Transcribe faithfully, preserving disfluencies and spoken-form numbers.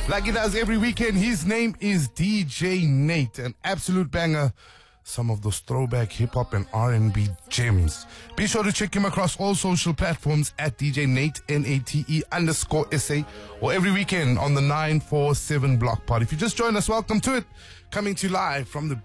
Like he does every weekend, his name is D J Nate, an absolute banger. Some of those throwback hip-hop and R and B gems. Be sure to check him across all social platforms at D J Nate, N A T E underscore S A, or every weekend on the nine four seven Block Pod. If you just joined us, welcome to it. Coming to you live from the